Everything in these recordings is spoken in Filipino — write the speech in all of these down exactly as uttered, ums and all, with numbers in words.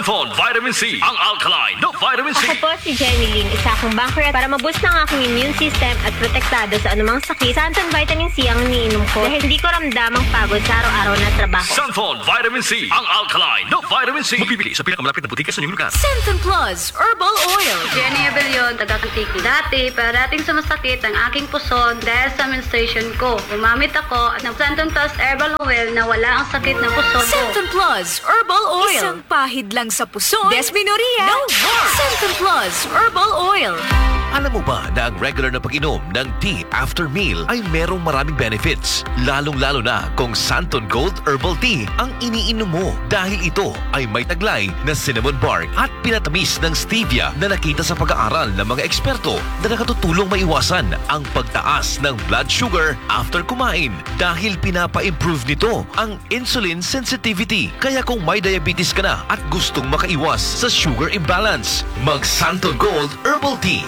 Santon Vitamin C, ang alkaline na vitamin C. Ako po si Jenny Lynn, isa akong banker para maboost ng aking immune system at protektado sa anumang sakit. Santon Vitamin C ang iniinom ko dahil hindi ko ramdam ang pagod sa araw-araw na trabaho. Santon Vitamin C, ang alkaline na vitamin C. Mabibili sa pinakamalapit na butika sa inyong lugar. Santon Plus Herbal Oil. Jenny Abellion, taga-Kutiki. Dati, parating sumasakit ang aking puson dahil sa menstruation ko. Gumamit ako ng Santon Plus Herbal Oil na wala ang sakit ng puson ko. Santon Plus Herbal Oil. Isang pahid lang sa puson. Desmenoria. No more. Santon Plus Herbal Oil. Alam mo ba na ang regular na pag-inom ng tea after meal ay merong maraming benefits? Lalong-lalo na kung Santon Gold Herbal Tea ang iniinom mo dahil ito ay may taglay na cinnamon bark at pinatamis ng stevia na nakita sa pag-aaral ng mga eksperto na nakatutulong maiwasan ang pagtaas ng blood sugar after kumain dahil pinapa-improve nito ang insulin sensitivity. Kaya kung may diabetes ka na at gustong makaiwas sa sugar imbalance, mag Santon Gold Herbal Tea.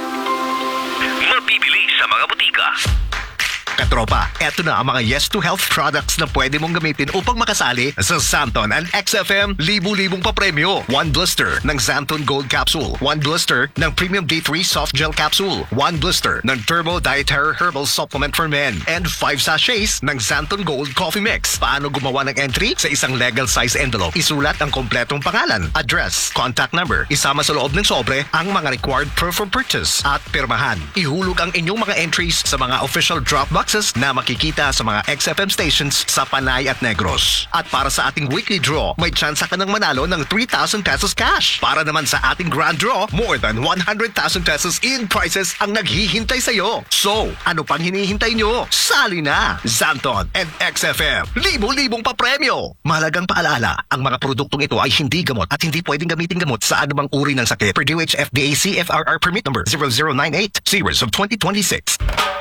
Mabibili sa mga butika. Katropa, eto na ang mga Yes to Health products na pwede mong gamitin upang makasali sa Santon and X F M libu-libong papremyo. One blister ng Santon Gold Capsule. One blister ng Premium D three Soft Gel Capsule. One blister ng Turbo Dietary Herbal Supplement for Men. And five sachets ng Santon Gold Coffee Mix. Paano gumawa ng entry? Sa isang legal size envelope, isulat ang kompletong pangalan, address, contact number, isama sa loob ng sobre ang mga required proof of purchase at pirmahan. Ihulog ang inyong mga entries sa mga official drop box na makikita sa mga X F M stations sa Panay at Negros. At para sa ating weekly draw, may chance ka ng manalo ng three thousand pesos cash. Para naman sa ating grand draw, more than one hundred thousand pesos in prizes ang naghihintay sa'yo. So, ano pang hinihintay nyo? Sali na! Santon and X F M, libo-libong papremyo! Mahalagang paalala, ang mga produktong ito ay hindi gamot at hindi pwedeng gamitin gamot sa anumang uri ng sakit. Per D O H F D A C F R R permit number zero zero nine eight, series of twenty twenty-six.